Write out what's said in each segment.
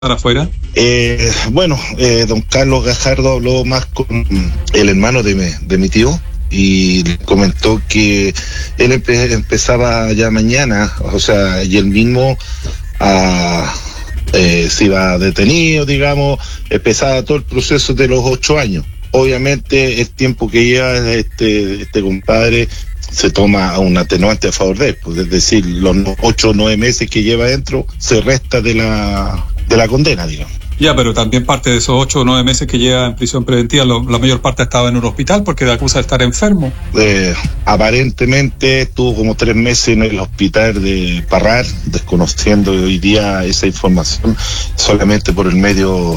afuera? Don Carlos Gajardo habló más con el hermano de mi tío y le comentó que él empezaba ya mañana, y él mismo se iba detenido, digamos, empezaba todo el proceso de los 8 años. Obviamente el tiempo que lleva este compadre se toma un atenuante a favor de él, pues, es decir, los 8 o 9 meses que lleva adentro se resta de la condena, digamos. Ya, pero también parte de esos 8 o 9 meses que lleva en prisión preventiva, la mayor parte estaba en un hospital porque le acusa de estar enfermo. Aparentemente estuvo como 3 meses en el hospital de Parral, desconociendo hoy día esa información solamente por el medio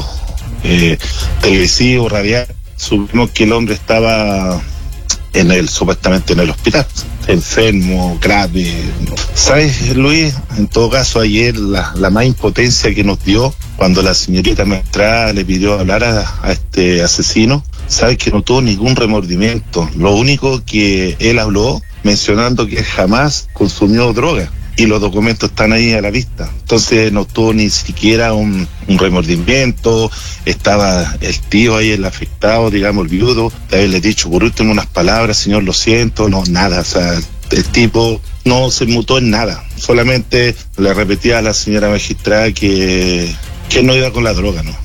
televisivo, radial. Supimos que el hombre estaba supuestamente en el hospital, enfermo, grave. ¿Sabes, Luis? En todo caso, ayer la más impotencia que nos dio cuando la señorita magistrada le pidió hablar a este asesino, ¿sabes? Que no tuvo ningún remordimiento. Lo único que él habló mencionando que jamás consumió droga. Y los documentos están ahí a la vista. Entonces no tuvo ni siquiera un remordimiento. Estaba el tío ahí, el afectado, digamos, el viudo, de haberle dicho por último unas palabras: señor, lo siento, no, nada. El tipo no se mutó en nada. Solamente le repetía a la señora magistrada que no iba con la droga, ¿no?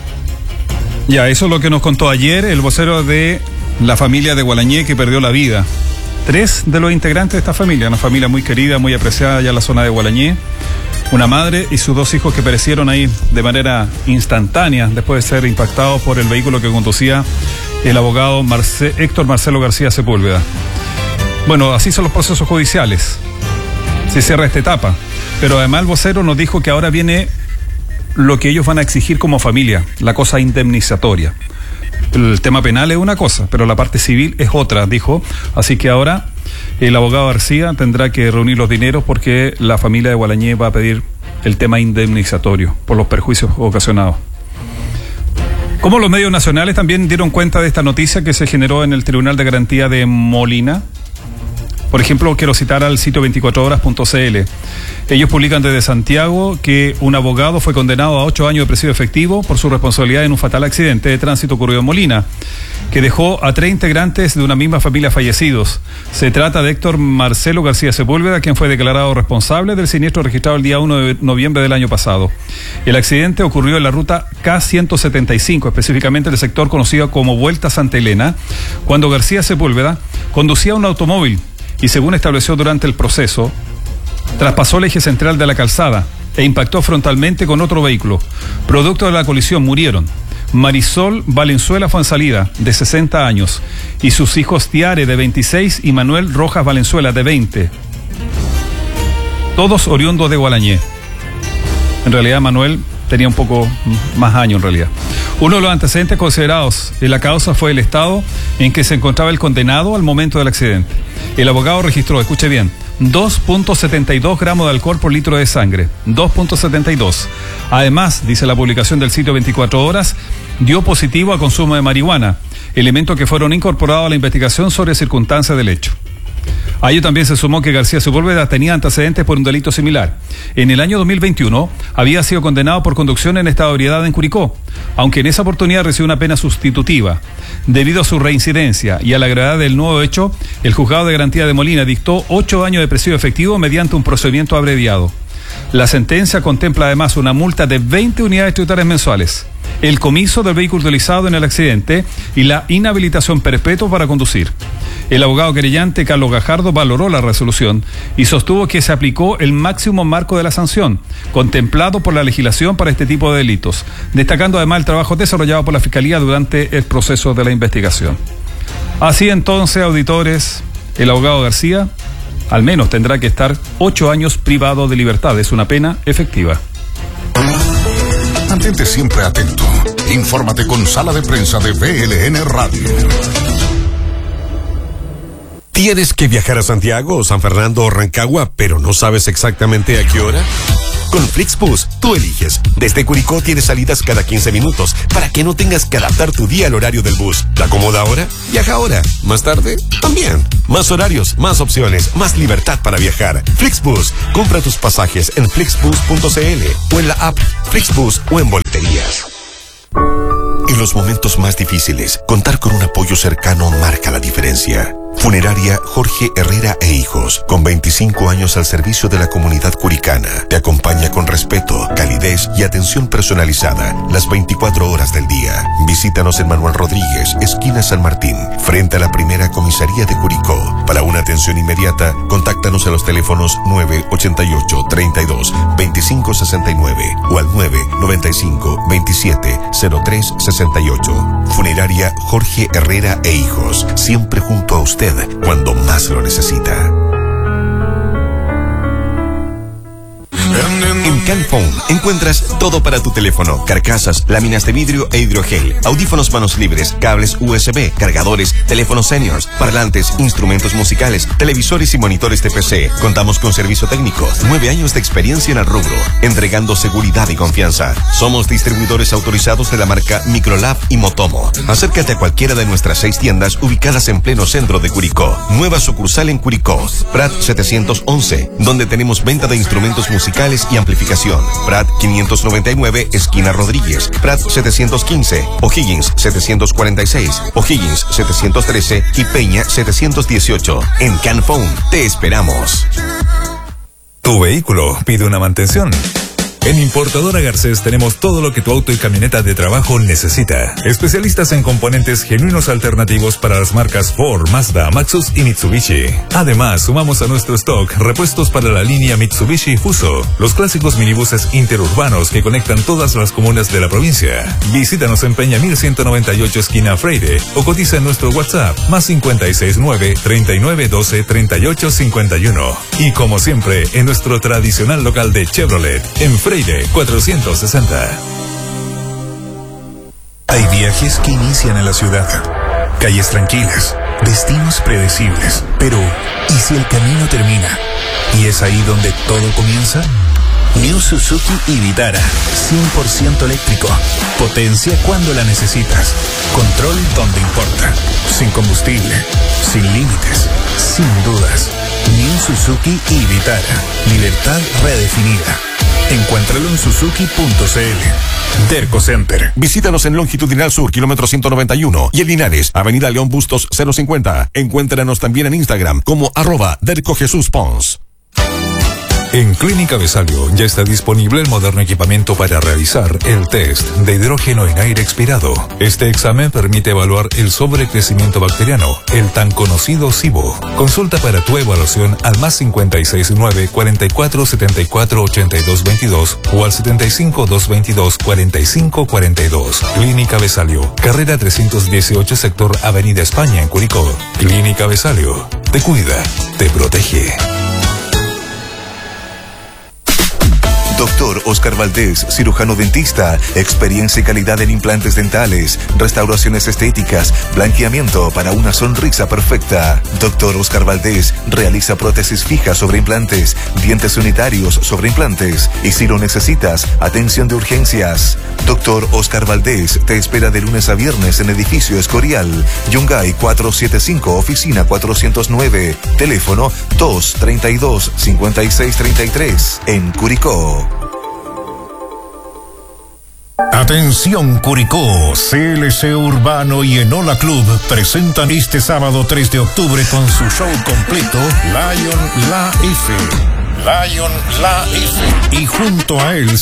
Ya, eso es lo que nos contó ayer el vocero de la familia de Gualañé, que perdió la vida. 3 de los integrantes de esta familia, una familia muy querida, muy apreciada allá en la zona de Gualañé, una madre y sus 2 hijos que perecieron ahí de manera instantánea después de ser impactados por el vehículo que conducía el abogado Héctor Marcelo García Sepúlveda. Bueno, así son los procesos judiciales, se cierra esta etapa, pero además el vocero nos dijo que ahora viene lo que ellos van a exigir como familia, la cosa indemnizatoria. El tema penal es una cosa, pero la parte civil es otra, dijo. Así que ahora el abogado García tendrá que reunir los dineros porque la familia de Gualañé va a pedir el tema indemnizatorio por los perjuicios ocasionados. Como los medios nacionales también dieron cuenta de esta noticia que se generó en el Tribunal de Garantía de Molina. Por ejemplo, quiero citar al sitio 24horas.cl. Ellos publican desde Santiago que un abogado fue condenado a 8 años de presidio efectivo por su responsabilidad en un fatal accidente de tránsito ocurrido en Molina, que dejó a 3 integrantes de una misma familia fallecidos. Se trata de Héctor Marcelo García Sepúlveda, quien fue declarado responsable del siniestro registrado el día 1 de noviembre del año pasado. El accidente ocurrió en la ruta K175, específicamente en el sector conocido como Vuelta Santa Elena, cuando García Sepúlveda conducía un automóvil y, según estableció durante el proceso, traspasó el eje central de la calzada e impactó frontalmente con otro vehículo. Producto de la colisión murieron Marisol Valenzuela Fuensalida, de 60 años, y sus hijos Tiare, de 26, y Manuel Rojas Valenzuela, de 20. Todos oriundos de Gualañé. En realidad Manuel tenía un poco más años en realidad. Uno de los antecedentes considerados en la causa fue el estado en que se encontraba el condenado al momento del accidente. El abogado registró, escuche bien, 2.72 gramos de alcohol por litro de sangre, 2.72. Además, dice la publicación del sitio 24 horas, dio positivo a consumo de marihuana, elementos que fueron incorporados a la investigación sobre circunstancias del hecho. A ello también se sumó que García Sepúlveda tenía antecedentes por un delito similar. En el año 2021 había sido condenado por conducción en estado de ebriedad en Curicó, aunque en esa oportunidad recibió una pena sustitutiva. Debido a su reincidencia y a la gravedad del nuevo hecho, el juzgado de garantía de Molina dictó 8 años de presidio efectivo mediante un procedimiento abreviado. La sentencia contempla además una multa de 20 unidades tributarias mensuales, el comiso del vehículo utilizado en el accidente y la inhabilitación perpetua para conducir. El abogado querellante Carlos Gajardo valoró la resolución y sostuvo que se aplicó el máximo marco de la sanción, contemplado por la legislación para este tipo de delitos, destacando además el trabajo desarrollado por la Fiscalía durante el proceso de la investigación. Así entonces, auditores, el abogado García al menos tendrá que estar 8 años privado de libertad. Es una pena efectiva. Mantente siempre atento. Infórmate con Sala de Prensa de BLN Radio. ¿Tienes que viajar a Santiago, San Fernando o Rancagua, pero no sabes exactamente a qué hora? Con Flixbus, tú eliges. Desde Curicó tienes salidas cada 15 minutos para que no tengas que adaptar tu día al horario del bus. ¿Te acomoda ahora? Viaja ahora. ¿Más tarde? También. Más horarios, más opciones, más libertad para viajar. Flixbus. Compra tus pasajes en flixbus.cl o en la app Flixbus o en boleterías. En los momentos más difíciles, contar con un apoyo cercano marca la diferencia. Funeraria Jorge Herrera e Hijos, con 25 años al servicio de la comunidad curicana, te acompaña con respeto, calidez y atención personalizada las 24 horas del día. Visítanos en Manuel Rodríguez, esquina San Martín, frente a la primera comisaría de Curicó. Para una atención inmediata, contáctanos a los teléfonos 988 32 25 69 o al 995 27 03 68. Funeraria Jorge Herrera e Hijos, siempre junto a usted cuando más lo necesita. En Canphone encuentras todo para tu teléfono: carcasas, láminas de vidrio e hidrogel, audífonos manos libres, cables USB, cargadores, teléfonos seniors, parlantes, instrumentos musicales, televisores y monitores de PC. Contamos con servicio técnico, 9 años de experiencia en el rubro, entregando seguridad y confianza. Somos distribuidores autorizados de la marca Microlab y Motomo. Acércate a cualquiera de nuestras 6 tiendas ubicadas en pleno centro de Curicó. Nueva sucursal en Curicó, Prat 711, donde tenemos venta de instrumentos musicales y amplificación. Prat 599, esquina Rodríguez. Prat 715, O'Higgins 746, O'Higgins 713 y Peña 718. En Canphone te esperamos. Tu vehículo pide una mantención. En Importadora Garcés tenemos todo lo que tu auto y camioneta de trabajo necesita. Especialistas en componentes genuinos alternativos para las marcas Ford, Mazda, Maxus y Mitsubishi. Además, sumamos a nuestro stock repuestos para la línea Mitsubishi Fuso, los clásicos minibuses interurbanos que conectan todas las comunas de la provincia. Visítanos en Peña 1198 esquina Freire o cotiza en nuestro WhatsApp +569 3912 3851. Y como siempre, en nuestro tradicional local de Chevrolet, en Freire 460. Hay viajes que inician en la ciudad, calles tranquilas, destinos predecibles. Pero, ¿y si el camino termina? ¿Y es ahí donde todo comienza? New Suzuki Vitara, 100% eléctrico. Potencia cuando la necesitas. Control donde importa. Sin combustible, sin límites, sin dudas. New Suzuki Vitara. Libertad redefinida. Encuéntralo en suzuki.cl. Derco Center. Visítanos en Longitudinal Sur, kilómetro 191, y en Linares, Avenida León Bustos 050. Encuéntranos también en Instagram como @DercoJesusPons. En Clínica Besalio ya está disponible el moderno equipamiento para realizar el test de hidrógeno en aire expirado. Este examen permite evaluar el sobrecrecimiento bacteriano, el tan conocido SIBO. Consulta para tu evaluación al +569 44 74 82 22 o al 75 222 45 42. Clínica Besalio, carrera 318, sector Avenida España en Curicó. Clínica Besalio, te cuida, te protege. Doctor Oscar Valdés, cirujano dentista, experiencia y calidad en implantes dentales, restauraciones estéticas, blanqueamiento para una sonrisa perfecta. Doctor Oscar Valdés realiza prótesis fijas sobre implantes, dientes unitarios sobre implantes y si lo necesitas, atención de urgencias. Doctor Oscar Valdés te espera de lunes a viernes en edificio Escorial, Yungay 475, oficina 409, teléfono 232-5633, en Curicó. Atención Curicó, CLC Urbano y Enola Club presentan este sábado 3 de octubre con su show completo Lion La F. Y junto a él